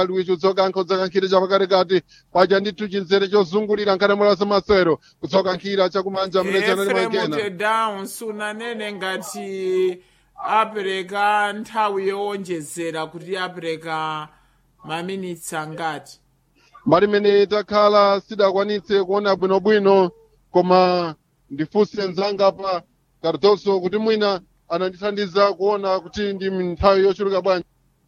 Luigi kutsoka nkhira chapakatikati paja ndithu chinzere chozungulira nkhani mola zamasewero kutsoka nkhira chakumanja amene chanali mwakena down sunanene ngati apereka nthawi yowonjezera kuti apereka maminitsi angati mbali imene takhala sidakwanitse kuona bwinobwino koma ndifunse nzanga pa Cardoso kuti mwina anandithandiza kuona kuti ndi nthawi yochuluka bwanji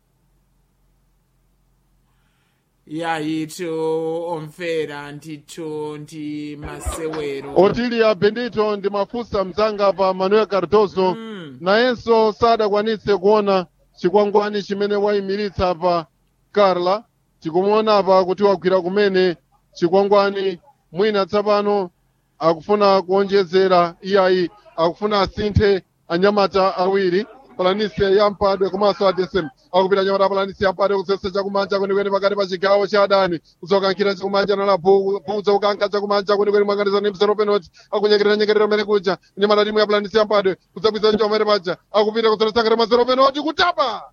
yayitu omvera ndithu ndi masewero Otilia Bendito ndi mafunsa mzanga pa Manuel Cardoso nayenso sadakwanitse kuona chikwangwani chimene wayimiritsa pa Carla tikumuona apa kuti wagwira kumene chikwangwani mwina tsapano akufuna kuonjezera iyayi akufuna asinthe anyamata awiri Palanise yampadwe komanso ADSM akupita anyamata Palanise yampadwe kusesa chakumanja kwenikweni pakati pa chigawo cha adani kutsoka nkhira chakumanja nala bhuza ukankha chakumanja kwenikweni mwakanisa ni mzero penalty akunyengerera mmene kuja anyamata timu ya Palanise yampadwe kudzabwiza njomere paja akupita kutsonetsangere mazero penalty kutapa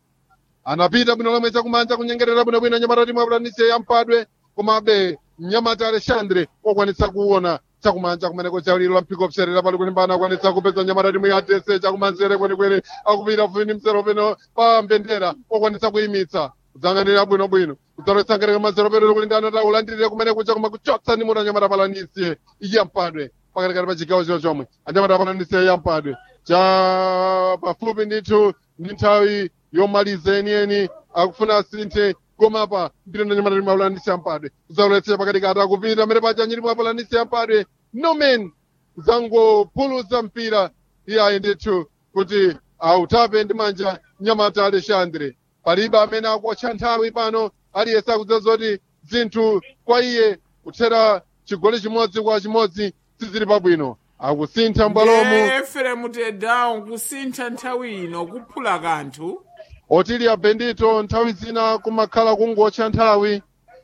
anapita bwino lomwe chakumanja kunyengerera bwinobwino anyamata timu ya Palanise yampadwe komabe mnyamata Alexandre wakwanitsa kuona chakumanja kumeneko chauliro la mpiko pserera pali kulimbana akwanitsa kupeza nyamata timu ya TSC chakumanzere kwenikweni akupita funi mzero peno pa mbendera wakwanitsa kuyimitsa kudzanganira bwinobwino kudzalotsangereka mazero peno kulindana ta ulandirire kumene kucha koma kuchotsa ni muta nyamata Palanise yampadwe pakatikati pa chigawo chino chomwe anyamata Palanise yampadwe cha pafupi ndithu ndi nthawi yomaliza enieni akufuna asinthe gomapa mpira na nyamata timu ya Palanise yampadwe kudzalowetsa pakatikati akupita mmene paja nyiri mwa Palanise yampadwe nomen zangopuluza mpira iyayi ndithu kuti autape ndi manja nyamata Alexandre palibe amene akuotcha nthawi pano aliyense akudziwa zoti zinthu kwa iye kuthera chigoli chimodzi kwa chimodzi sizili pabwino akusintha mbwalomu Efrem Tedown kusintha nthawi ino kuphula kanthu Otilia Bendito nthawi zina kumakhala kungootcha nthawi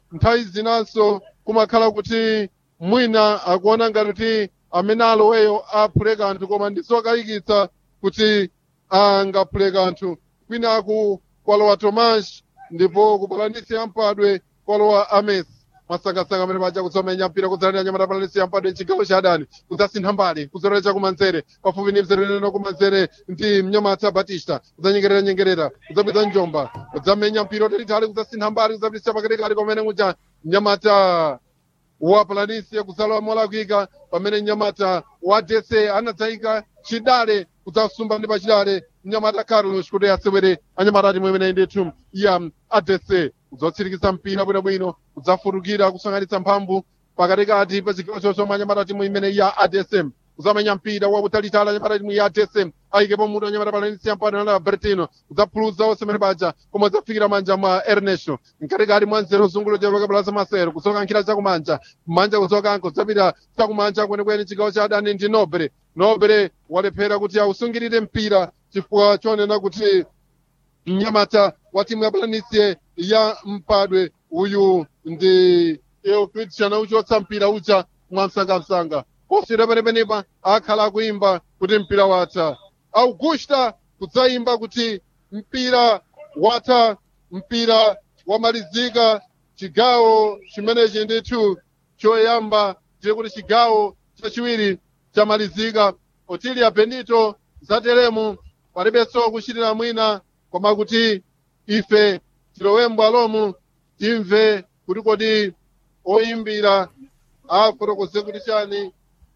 zinanso kumakhala kuti mwina akuona ngati kuti amene aloweyo aphule kanthu koma ndizokayikitsa kuti angaphule kanthu kwinaku kwalowa Tomas ndipo ku Palanise yampadwe kwalowa Ames masangasanga amene paja kutsomenya mpira kudzalira nyamata Palanise yampadwe chigawo cha adani kudzasintha mbali kudzolera chakumanzere pafupi ni mzerereno kumanzere ndi mnyamata Batista kudzanyengerera kudzabwiza njomba kudzamenya mpira otalitali kudzasintha mbali kudzapitisa pakatikati kumene kuja nyamata wa Palanise kudzalowa molakwika pamene nyamata wa DC anadzayika chidale kudzasumba ndi pachidale nyamata Carlos kuti asewere anyamata timu imene ndithu ya ADC kudzotsirikiza mpira bwinobwino kudzafutukira kusanganitsa mphamvu pakatikati pa chigawo chomwe anyamata timu imene ya ADSM kudzamenya mpira wautalitali anyamata timu ya ADSM ayikepo mutu anyamata Palanise yampadwe na Bertino kudzaphuluza osemene paja koma udzafikira manja mwa Ernesto mkatikati mwa nzero zungulo chapakapalaza masero kutsoka nkhira chakumanja manja kutsokanko kudzapita chakumanja kwenikweni chigawo cha adani ndi Nobre walephera kuti ausungirire mpira chifukwa chonena kuti mnyamata wa timu ya Palanise ya mpadwe uyu ndi Euclidiana uchotsa mpira ucha mwamsangamsanga posera penepenepa akhala akuimba kuti mpira watha Augusta kudzayimba kuti mpira watha mpira wamalizika chigawo chimenechi ndithu choyamba tiri kuti chigawo chachiwiri chamalizika Otilia Bendito zateremu palibenso kuchitira mwina koma kuti ife tilowe mbwalomu timve kuti kodi oyimbira afotokoze kuti chani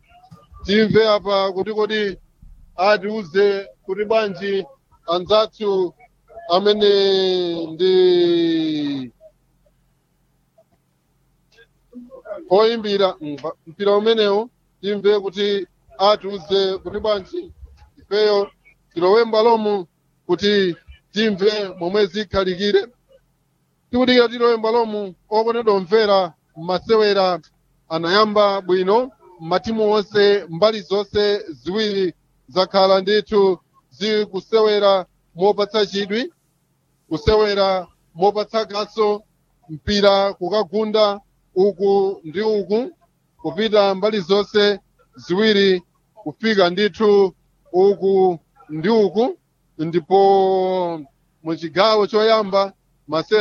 timve apa kuti kodi atiuze kuti bwanji anzathu amene ndi oyimbira mpira umenewu timve kuti atiuze kuti bwanji ifeyo tilowe mbwalomu kuti timve momwe zikhalikire tikudikira tilowe mbwalomu okondedwa omvera masewera anayamba bwino matimu onse mbali zonse ziwiri zakhala ndithu zikusewera mopatsa chidwi kusewera mopatsa gaso mpira kukagunda uku ndi uku kupita mbali zonse ziwiri kufika ndithu uku ndi uku ndipo mu chigawo choyamba masewera